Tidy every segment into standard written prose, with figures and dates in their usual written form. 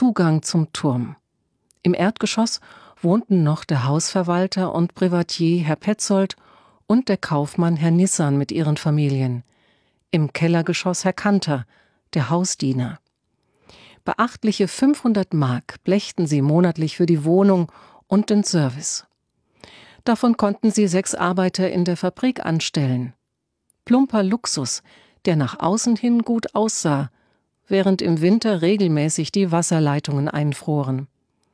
Zugang zum Turm. Im Erdgeschoss wohnten noch der Hausverwalter und Privatier Herr Petzold und der Kaufmann Herr Nissan mit ihren Familien. Im Kellergeschoss Herr Kanter, der Hausdiener. Beachtliche 500 Mark blechten sie monatlich für die Wohnung und den Service. Davon konnten sie 6 Arbeiter in der Fabrik anstellen. Plumper Luxus, der nach außen hin gut aussah, während im Winter regelmäßig die Wasserleitungen einfroren.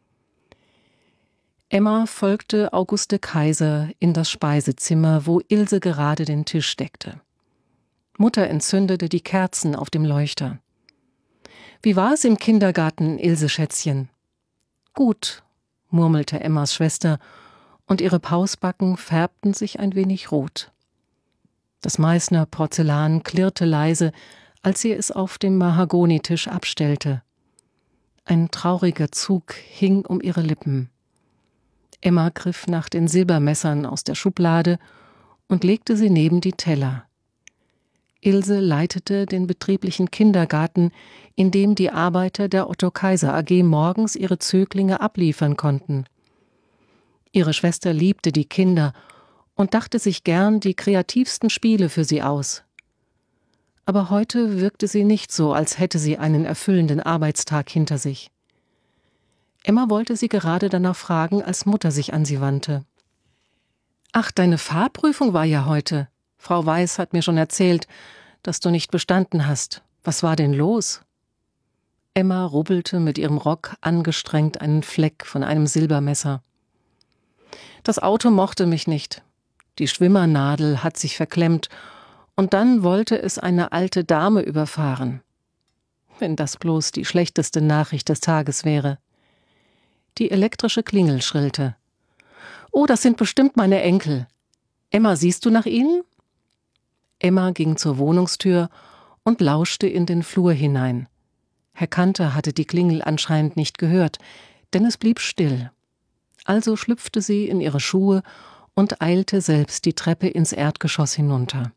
Emma folgte Auguste Kaiser in das Speisezimmer, wo Ilse gerade den Tisch deckte. Mutter entzündete die Kerzen auf dem Leuchter. »Wie war es im Kindergarten, Ilse Schätzchen?« »Gut«, murmelte Emmas Schwester, und ihre Pausbacken färbten sich ein wenig rot. Das Meißner Porzellan klirrte leise, als sie es auf dem Mahagonitisch abstellte. Ein trauriger Zug hing um ihre Lippen. Emma griff nach den Silbermessern aus der Schublade und legte sie neben die Teller. Ilse leitete den betrieblichen Kindergarten, in dem die Arbeiter der Otto Kaiser AG morgens ihre Zöglinge abliefern konnten. Ihre Schwester liebte die Kinder und dachte sich gern die kreativsten Spiele für sie aus. Aber heute wirkte sie nicht so, als hätte sie einen erfüllenden Arbeitstag hinter sich. Emma wollte sie gerade danach fragen, als Mutter sich an sie wandte. »Ach, deine Fahrprüfung war ja heute. Frau Weiß hat mir schon erzählt, dass du nicht bestanden hast. Was war denn los?« Emma rubbelte mit ihrem Rock angestrengt einen Fleck von einem Silbermesser. »Das Auto mochte mich nicht. Die Schwimmernadel hat sich verklemmt und dann wollte es eine alte Dame überfahren. Wenn das bloß die schlechteste Nachricht des Tages wäre.« Die elektrische Klingel schrillte. »Oh, das sind bestimmt meine Enkel. Emma, siehst du nach ihnen?« Emma ging zur Wohnungstür und lauschte in den Flur hinein. Herr Kanter hatte die Klingel anscheinend nicht gehört, denn es blieb still. Also schlüpfte sie in ihre Schuhe und eilte selbst die Treppe ins Erdgeschoss hinunter.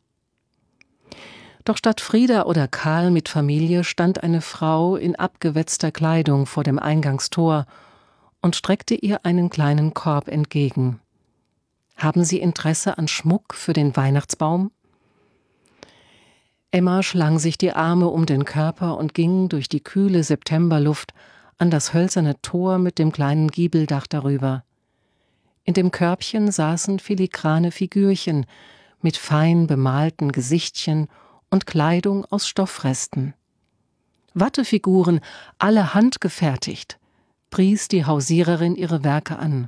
Doch statt Frieda oder Karl mit Familie stand eine Frau in abgewetzter Kleidung vor dem Eingangstor und streckte ihr einen kleinen Korb entgegen. »Haben Sie Interesse an Schmuck für den Weihnachtsbaum?« Emma schlang sich die Arme um den Körper und ging durch die kühle Septemberluft an das hölzerne Tor mit dem kleinen Giebeldach darüber. In dem Körbchen saßen filigrane Figürchen mit fein bemalten Gesichtchen und Kleidung aus Stoffresten. Wattefiguren, alle handgefertigt, pries die Hausiererin ihre Werke an.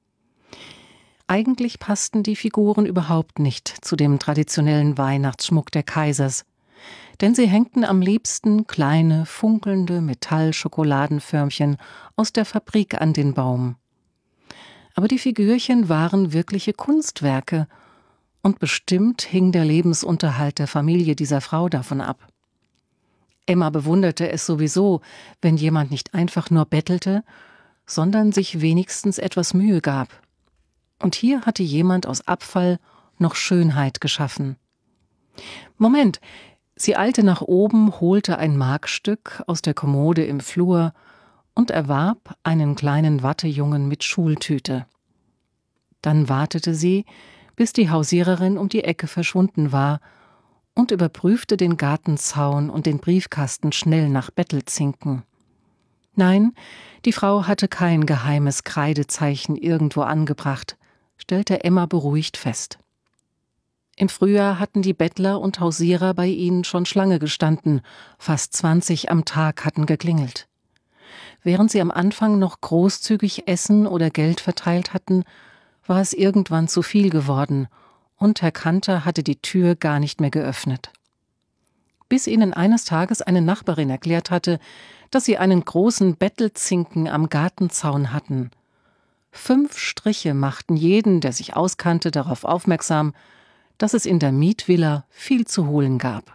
Eigentlich passten die Figuren überhaupt nicht zu dem traditionellen Weihnachtsschmuck der Kaisers, denn sie hängten am liebsten kleine, funkelnde Metallschokoladenförmchen aus der Fabrik an den Baum. Aber die Figürchen waren wirkliche Kunstwerke, und bestimmt hing der Lebensunterhalt der Familie dieser Frau davon ab. Emma bewunderte es sowieso, wenn jemand nicht einfach nur bettelte, sondern sich wenigstens etwas Mühe gab. Und hier hatte jemand aus Abfall noch Schönheit geschaffen. Moment! Sie eilte nach oben, holte ein Markstück aus der Kommode im Flur und erwarb einen kleinen Wattejungen mit Schultüte. Dann wartete sie, bis die Hausiererin um die Ecke verschwunden war, und überprüfte den Gartenzaun und den Briefkasten schnell nach Bettelzinken. Nein, die Frau hatte kein geheimes Kreidezeichen irgendwo angebracht, stellte Emma beruhigt fest. Im Frühjahr hatten die Bettler und Hausierer bei ihnen schon Schlange gestanden, fast 20 am Tag hatten geklingelt. Während sie am Anfang noch großzügig Essen oder Geld verteilt hatten, war es irgendwann zu viel geworden, und Herr Kanter hatte die Tür gar nicht mehr geöffnet. Bis ihnen eines Tages eine Nachbarin erklärt hatte, dass sie einen großen Bettelzinken am Gartenzaun hatten. 5 Striche machten jeden, der sich auskannte, darauf aufmerksam, dass es in der Mietvilla viel zu holen gab.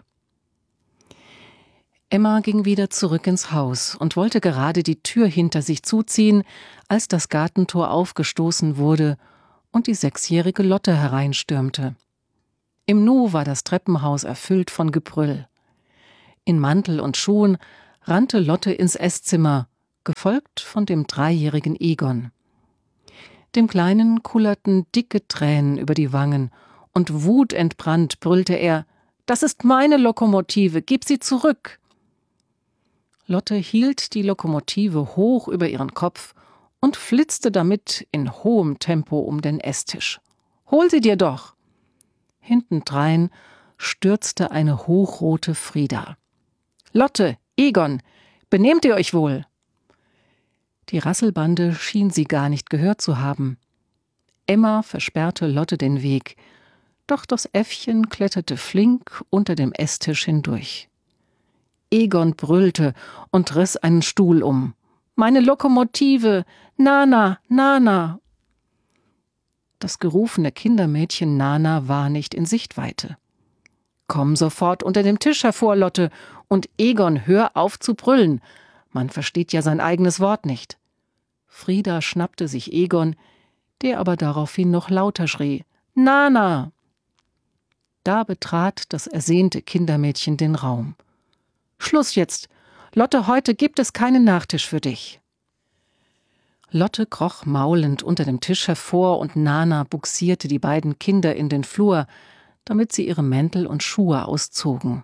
Emma ging wieder zurück ins Haus und wollte gerade die Tür hinter sich zuziehen, als das Gartentor aufgestoßen wurde und die 6-jährige Lotte hereinstürmte. Im Nu war das Treppenhaus erfüllt von Gebrüll. In Mantel und Schuhen rannte Lotte ins Esszimmer gefolgt von dem 3-jährigen Egon. Dem Kleinen kullerten dicke Tränen über die Wangen, und wutentbrannt brüllte er: »Das ist meine Lokomotive, gib sie zurück!« Lotte hielt die Lokomotive hoch über ihren Kopf und flitzte damit in hohem Tempo um den Esstisch. »Hol sie dir doch!« Hintendrein stürzte eine hochrote Frieda. »Lotte, Egon, benehmt ihr euch wohl?« Die Rasselbande schien sie gar nicht gehört zu haben. Emma versperrte Lotte den Weg, doch das Äffchen kletterte flink unter dem Esstisch hindurch. Egon brüllte und riss einen Stuhl um. »Meine Lokomotive! Nana, Nana!« Das gerufene Kindermädchen Nana war nicht in Sichtweite. »Komm sofort unter dem Tisch hervor, Lotte, und Egon, hör auf zu brüllen. Man versteht ja sein eigenes Wort nicht.« Frieda schnappte sich Egon, der aber daraufhin noch lauter schrie: »Nana!« Da betrat das ersehnte Kindermädchen den Raum. »Schluss jetzt! Lotte, heute gibt es keinen Nachtisch für dich!« Lotte kroch maulend unter dem Tisch hervor und Nana bugsierte die beiden Kinder in den Flur, damit sie ihre Mäntel und Schuhe auszogen.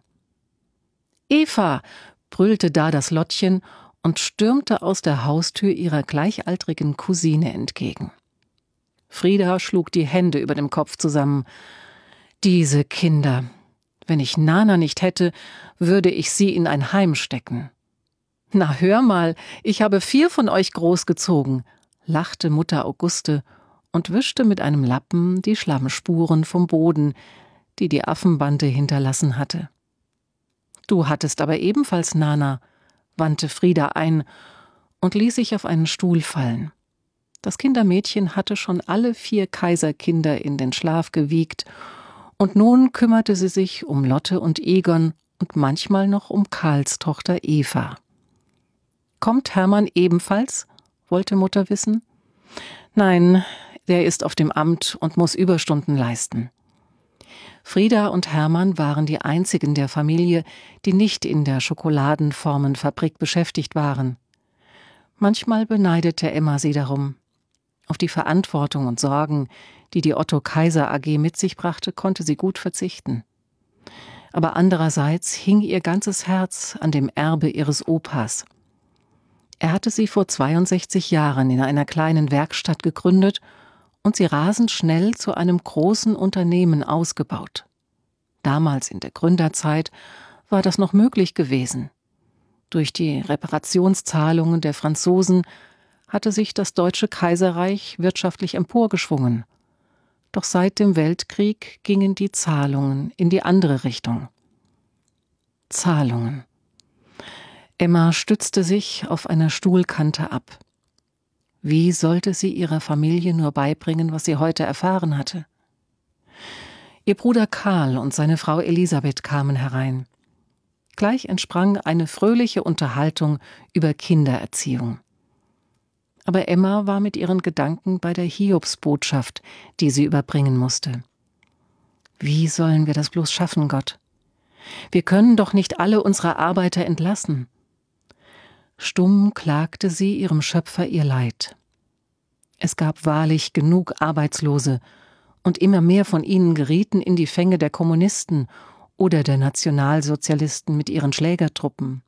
»Eva!« brüllte da das Lottchen und stürmte aus der Haustür ihrer gleichaltrigen Cousine entgegen. Frieda schlug die Hände über dem Kopf zusammen. »Diese Kinder! Wenn ich Nana nicht hätte, würde ich sie in ein Heim stecken.« »Na hör mal, ich habe 4 von euch großgezogen«, lachte Mutter Auguste und wischte mit einem Lappen die Schlammspuren vom Boden, die die Affenbande hinterlassen hatte. »Du hattest aber ebenfalls Nana«, wandte Frieda ein und ließ sich auf einen Stuhl fallen. Das Kindermädchen hatte schon alle 4 Kaiserkinder in den Schlaf gewiegt, und nun kümmerte sie sich um Lotte und Egon und manchmal noch um Karls Tochter Eva. »Kommt Hermann ebenfalls?« wollte Mutter wissen. »Nein, der ist auf dem Amt und muss Überstunden leisten.« Frieda und Hermann waren die einzigen der Familie, die nicht in der Schokoladenformenfabrik beschäftigt waren. Manchmal beneidete Emma sie darum. Auf die Verantwortung und Sorgen, die die Otto Kaiser AG mit sich brachte, konnte sie gut verzichten. Aber andererseits hing ihr ganzes Herz an dem Erbe ihres Opas. Er hatte sie vor 62 Jahren in einer kleinen Werkstatt gegründet und sie rasend schnell zu einem großen Unternehmen ausgebaut. Damals in der Gründerzeit war das noch möglich gewesen. Durch die Reparationszahlungen der Franzosen hatte sich das Deutsche Kaiserreich wirtschaftlich emporgeschwungen. Doch seit dem Weltkrieg gingen die Zahlungen in die andere Richtung. Zahlungen. Emma stützte sich auf einer Stuhlkante ab. Wie sollte sie ihrer Familie nur beibringen, was sie heute erfahren hatte? Ihr Bruder Karl und seine Frau Elisabeth kamen herein. Gleich entsprang eine fröhliche Unterhaltung über Kindererziehung. Aber Emma war mit ihren Gedanken bei der Hiobsbotschaft, die sie überbringen musste. Wie sollen wir das bloß schaffen, Gott? Wir können doch nicht alle unsere Arbeiter entlassen. Stumm klagte sie ihrem Schöpfer ihr Leid. Es gab wahrlich genug Arbeitslose, und immer mehr von ihnen gerieten in die Fänge der Kommunisten oder der Nationalsozialisten mit ihren Schlägertruppen.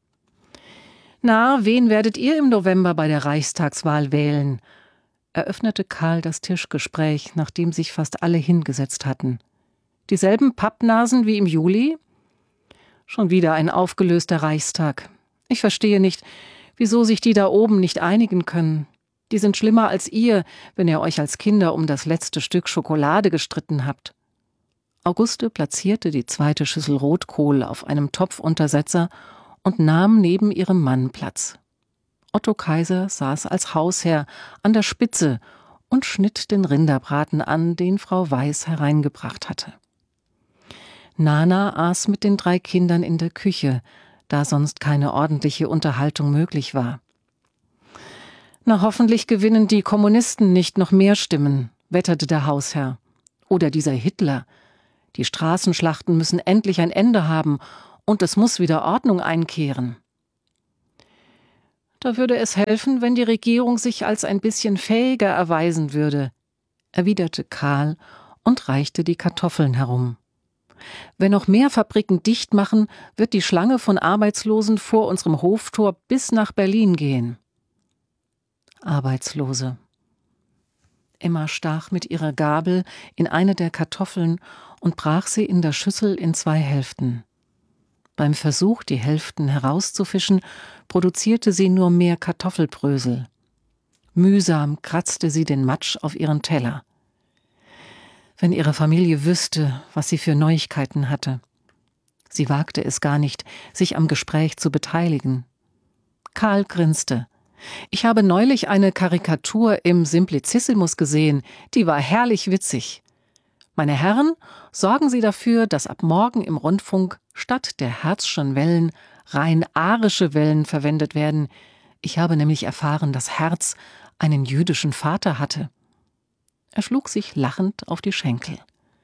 »Na, wen werdet ihr im November bei der Reichstagswahl wählen?« eröffnete Karl das Tischgespräch, nachdem sich fast alle hingesetzt hatten. »Dieselben Pappnasen wie im Juli?« »Schon wieder ein aufgelöster Reichstag. Ich verstehe nicht, wieso sich die da oben nicht einigen können. Die sind schlimmer als ihr, wenn ihr euch als Kinder um das letzte Stück Schokolade gestritten habt.« Auguste platzierte die 2. Schüssel Rotkohl auf einem Topfuntersetzer und nahm neben ihrem Mann Platz. Otto Kaiser saß als Hausherr an der Spitze und schnitt den Rinderbraten an, den Frau Weiß hereingebracht hatte. Nana aß mit den 3 Kindern in der Küche, da sonst keine ordentliche Unterhaltung möglich war. »Na, hoffentlich gewinnen die Kommunisten nicht noch mehr Stimmen«, wetterte der Hausherr. »Oder dieser Hitler. Die Straßenschlachten müssen endlich ein Ende haben und es muss wieder Ordnung einkehren.« Da würde es helfen, wenn die Regierung sich als ein bisschen fähiger erweisen würde, erwiderte Karl und reichte die Kartoffeln herum. Wenn noch mehr Fabriken dicht machen, wird die Schlange von Arbeitslosen vor unserem Hoftor bis nach Berlin gehen. Arbeitslose. Emma stach mit ihrer Gabel in eine der Kartoffeln und brach sie in der Schüssel in 2 Hälften. Beim Versuch, die Hälften herauszufischen, produzierte sie nur mehr Kartoffelbrösel. Mühsam kratzte sie den Matsch auf ihren Teller. Wenn ihre Familie wüsste, was sie für Neuigkeiten hatte. Sie wagte es gar nicht, sich am Gespräch zu beteiligen. Karl grinste. Ich habe neulich eine Karikatur im Simplicissimus gesehen, die war herrlich witzig. Meine Herren, sorgen Sie dafür, dass ab morgen im Rundfunk statt der Herzschen Wellen rein arische Wellen verwendet werden. Ich habe nämlich erfahren, dass Herz einen jüdischen Vater hatte. Er schlug sich lachend auf die Schenkel.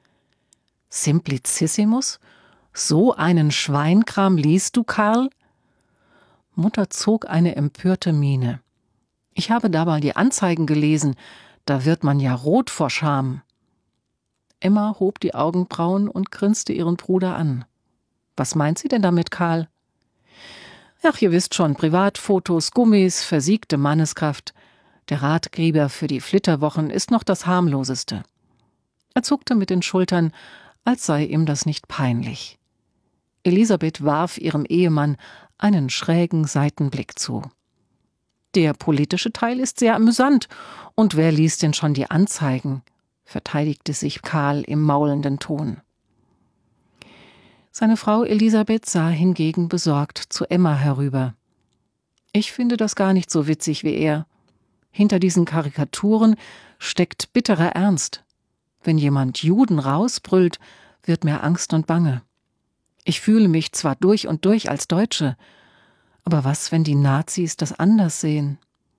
Simplicissimus? So einen Schweinkram liest du, Karl? Mutter zog eine empörte Miene. Ich habe dabei die Anzeigen gelesen, da wird man ja rot vor Scham. Emma hob die Augenbrauen und grinste ihren Bruder an. Was meint sie denn damit, Karl? Ach, ihr wisst schon, Privatfotos, Gummis, versiegte Manneskraft. Der Ratgeber für die Flitterwochen ist noch das harmloseste. Er zuckte mit den Schultern, als sei ihm das nicht peinlich. Elisabeth warf ihrem Ehemann einen schrägen Seitenblick zu. Der politische Teil ist sehr amüsant. Und wer liest denn schon die Anzeigen? Verteidigte sich Karl im maulenden Ton. Seine Frau Elisabeth sah hingegen besorgt zu Emma herüber. Ich finde das gar nicht so witzig wie er. Hinter diesen Karikaturen steckt bitterer Ernst. Wenn jemand Juden rausbrüllt, wird mir Angst und Bange. Ich fühle mich zwar durch und durch als Deutsche, aber was, wenn die Nazis das anders sehen?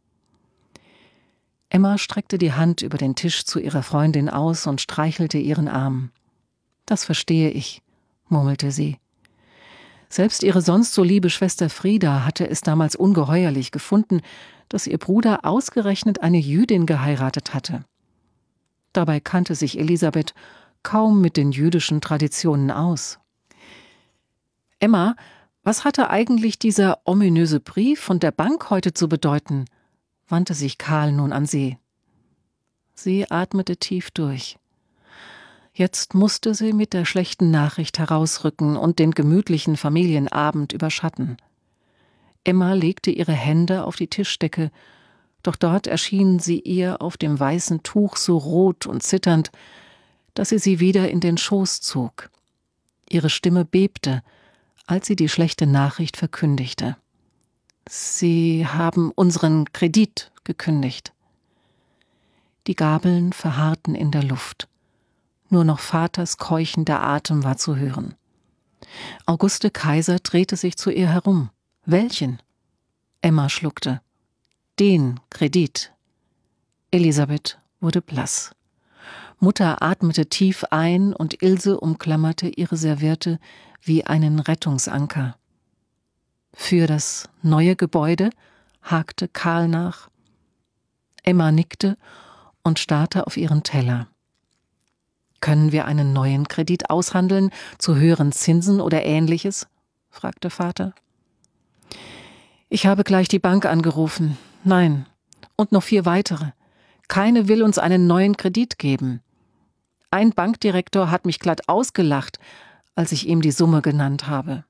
Emma streckte die Hand über den Tisch zu ihrer Freundin aus und streichelte ihren Arm. Das verstehe ich, murmelte sie. Selbst ihre sonst so liebe Schwester Frieda hatte es damals ungeheuerlich gefunden, dass ihr Bruder ausgerechnet eine Jüdin geheiratet hatte. Dabei kannte sich Elisabeth kaum mit den jüdischen Traditionen aus. Emma, was hatte eigentlich dieser ominöse Brief von der Bank heute zu bedeuten? Wandte sich Karl nun an sie. Sie atmete tief durch. Jetzt musste sie mit der schlechten Nachricht herausrücken und den gemütlichen Familienabend überschatten. Emma legte ihre Hände auf die Tischdecke, doch dort erschienen sie ihr auf dem weißen Tuch so rot und zitternd, dass sie wieder in den Schoß zog. Ihre Stimme bebte, als sie die schlechte Nachricht verkündigte. Sie haben unseren Kredit gekündigt. Die Gabeln verharrten in der Luft. Nur noch Vaters keuchender Atem war zu hören. Auguste Kaiser drehte sich zu ihr herum. Welchen? Emma schluckte. Den Kredit. Elisabeth wurde blass. Mutter atmete tief ein und Ilse umklammerte ihre Serviette wie einen Rettungsanker. Für das neue Gebäude? Hakte Karl nach. Emma nickte und starrte auf ihren Teller. Können wir einen neuen Kredit aushandeln, zu höheren Zinsen oder Ähnliches? Fragte Vater. Ich habe gleich die Bank angerufen. Nein, und noch 4 weitere. Keine will uns einen neuen Kredit geben. Ein Bankdirektor hat mich glatt ausgelacht, als ich ihm die Summe genannt habe.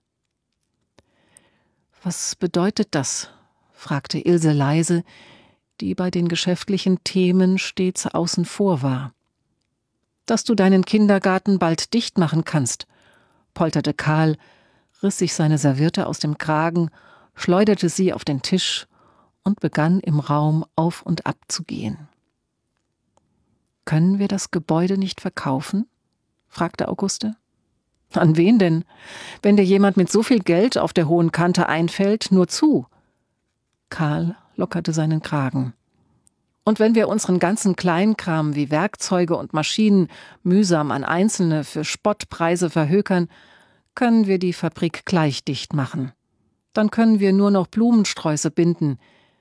Was bedeutet das? Fragte Ilse leise, die bei den geschäftlichen Themen stets außen vor war. Dass du deinen Kindergarten bald dicht machen kannst, polterte Karl, riss sich seine Serviette aus dem Kragen, schleuderte sie auf den Tisch und begann im Raum auf und ab zu gehen. Können wir das Gebäude nicht verkaufen? Fragte Auguste. An wen denn? Wenn dir jemand mit so viel Geld auf der hohen Kante einfällt, nur zu. Karl lockerte seinen Kragen. Und wenn wir unseren ganzen Kleinkram wie Werkzeuge und Maschinen mühsam an Einzelne für Spottpreise verhökern, können wir die Fabrik gleich dicht machen. Dann können wir nur noch Blumensträuße binden,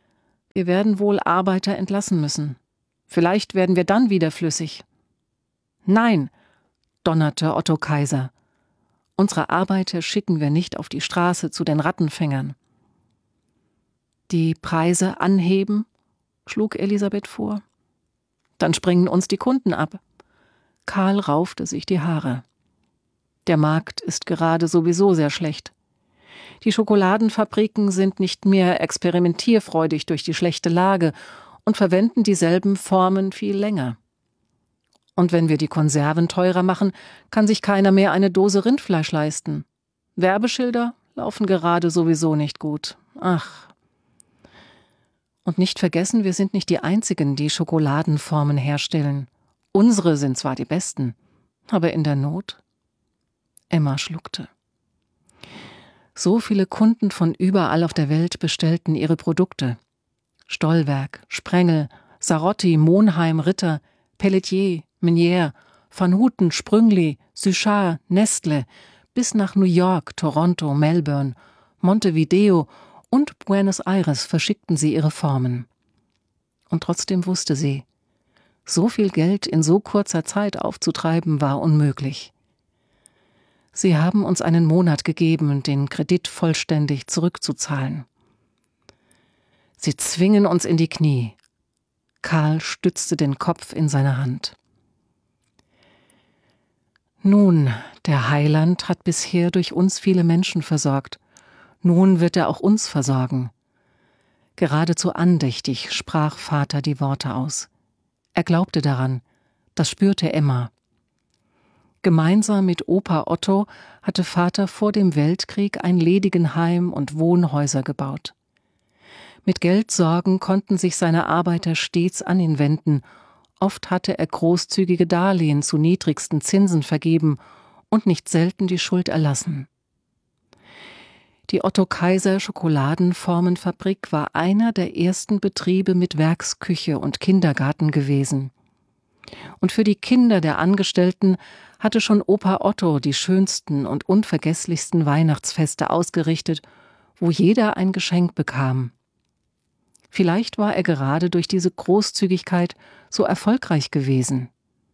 Wir werden wohl Arbeiter entlassen müssen. Vielleicht werden wir dann wieder flüssig. Nein, donnerte Otto Kaiser. Unsere Arbeiter schicken wir nicht auf die Straße zu den Rattenfängern. Die Preise anheben, schlug Elisabeth vor. Dann springen uns die Kunden ab. Karl raufte sich die Haare. Der Markt ist gerade sowieso sehr schlecht. Die Schokoladenfabriken sind nicht mehr experimentierfreudig durch die schlechte Lage und verwenden dieselben Formen viel länger. Und wenn wir die Konserven teurer machen, kann sich keiner mehr eine Dose Rindfleisch leisten. Werbeschilder laufen gerade sowieso nicht gut. Ach. Und nicht vergessen, wir sind nicht die Einzigen, die Schokoladenformen herstellen. Unsere sind zwar die besten, aber in der Not? Emma schluckte. So viele Kunden von überall auf der Welt bestellten ihre Produkte. Stollwerk, Sprengel, Sarotti, Monheim, Ritter, Pelletier, Menier, Van Houten, Sprüngli, Suchard, Nestle, bis nach New York, Toronto, Melbourne, Montevideo und Buenos Aires verschickten sie ihre Formen. Und trotzdem wusste sie, so viel Geld in so kurzer Zeit aufzutreiben war unmöglich. Sie haben uns einen Monat gegeben, den Kredit vollständig zurückzuzahlen. Sie zwingen uns in die Knie. Karl stützte den Kopf in seine Hand. Nun, der Heiland hat bisher durch uns viele Menschen versorgt. Nun wird er auch uns versorgen. Geradezu andächtig sprach Vater die Worte aus. Er glaubte daran, das spürte Emma. Gemeinsam mit Opa Otto hatte Vater vor dem Weltkrieg ein Ledigenheim und Wohnhäuser gebaut. Mit Geldsorgen konnten sich seine Arbeiter stets an ihn wenden. Oft hatte er großzügige Darlehen zu niedrigsten Zinsen vergeben und nicht selten die Schuld erlassen. Die Otto-Kaiser-Schokoladenformenfabrik war einer der ersten Betriebe mit Werksküche und Kindergarten gewesen. Und für die Kinder der Angestellten hatte schon Opa Otto die schönsten und unvergesslichsten Weihnachtsfeste ausgerichtet, wo jeder ein Geschenk bekam. Vielleicht war er gerade durch diese Großzügigkeit so erfolgreich gewesen.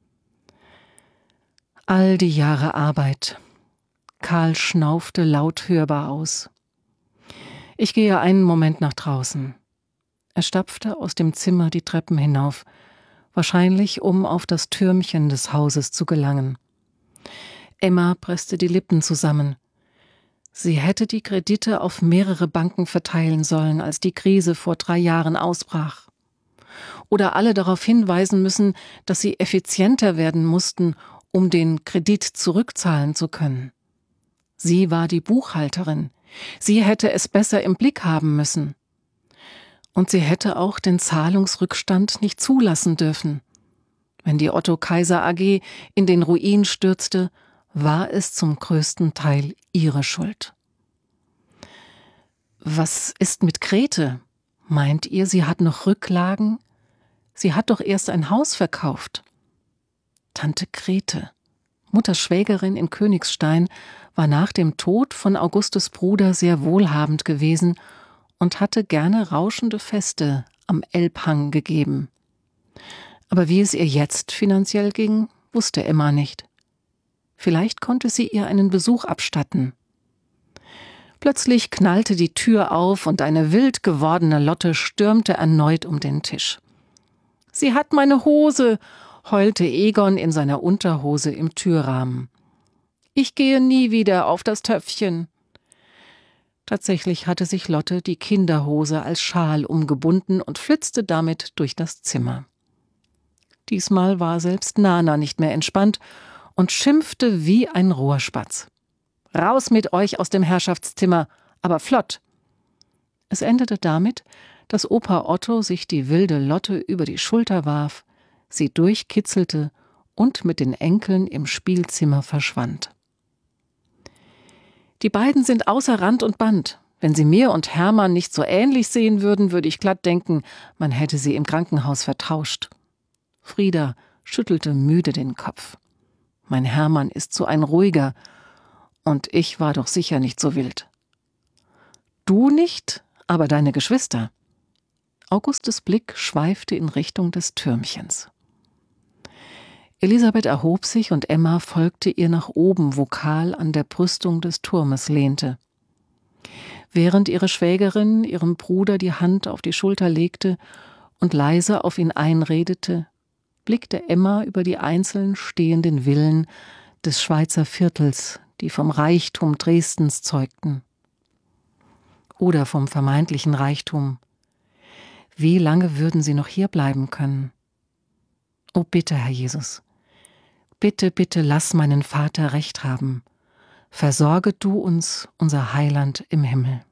All die Jahre Arbeit. Karl schnaufte laut hörbar aus. Ich gehe einen Moment nach draußen. Er stapfte aus dem Zimmer die Treppen hinauf, wahrscheinlich um auf das Türmchen des Hauses zu gelangen. Emma presste die Lippen zusammen. Sie hätte die Kredite auf mehrere Banken verteilen sollen, als die Krise vor 3 Jahren ausbrach. Oder alle darauf hinweisen müssen, dass sie effizienter werden mussten, um den Kredit zurückzahlen zu können. Sie war die Buchhalterin. Sie hätte es besser im Blick haben müssen. Und sie hätte auch den Zahlungsrückstand nicht zulassen dürfen. Wenn die Otto Kaiser AG in den Ruin stürzte, war es zum größten Teil ihre Schuld. Was ist mit Grete? Meint ihr, sie hat noch Rücklagen? Sie hat doch erst ein Haus verkauft. Tante Grete, Mutters Schwägerin in Königstein, war nach dem Tod von Augustes Bruder sehr wohlhabend gewesen und hatte gerne rauschende Feste am Elbhang gegeben. Aber wie es ihr jetzt finanziell ging, wusste Emma nicht. Vielleicht konnte sie ihr einen Besuch abstatten. Plötzlich knallte die Tür auf und eine wild gewordene Lotte stürmte erneut um den Tisch. »Sie hat meine Hose«, heulte Egon in seiner Unterhose im Türrahmen. »Ich gehe nie wieder auf das Töpfchen.« Tatsächlich hatte sich Lotte die Kinderhose als Schal umgebunden und flitzte damit durch das Zimmer. Diesmal war selbst Nana nicht mehr entspannt und schimpfte wie ein Rohrspatz. »Raus mit euch aus dem Herrschaftszimmer, aber flott!« Es endete damit, dass Opa Otto sich die wilde Lotte über die Schulter warf, sie durchkitzelte und mit den Enkeln im Spielzimmer verschwand. »Die beiden sind außer Rand und Band. Wenn sie mir und Hermann nicht so ähnlich sehen würden, würde ich glatt denken, man hätte sie im Krankenhaus vertauscht.« Frieda schüttelte müde den Kopf. »Mein Hermann ist so ein ruhiger, und ich war doch sicher nicht so wild.« »Du nicht, aber deine Geschwister.« Augustes Blick schweifte in Richtung des Türmchens. Elisabeth erhob sich und Emma folgte ihr nach oben, wo Karl an der Brüstung des Turmes lehnte. Während ihre Schwägerin ihrem Bruder die Hand auf die Schulter legte und leise auf ihn einredete, blickte Emma über die einzeln stehenden Villen des Schweizer Viertels, die vom Reichtum Dresdens zeugten. Oder vom vermeintlichen Reichtum. Wie lange würden sie noch hier bleiben können? O bitte, Herr Jesus, bitte, bitte lass meinen Vater recht haben. Versorge du uns, unser Heiland im Himmel.